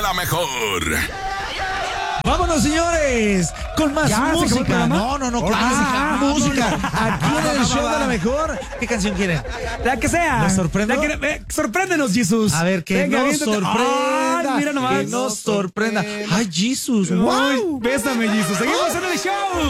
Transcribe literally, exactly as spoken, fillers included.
la mejor. Vámonos, señores, con más ¿Ya se acabó el música. programa? No, no, no, con Ah, más música. vámonos. Aquí en el show de la mejor. ¿Qué canción quieren? La que sea. ¿Los sorprendo? La que, eh, sorpréndenos, Jesus. A ver, que Venga, nos aviéntate. sorprenda. Ay, mira nomás. Que nos sorprenda. Ay, Jesus, Uy, wow. bésame, Jesus. Seguimos en el show.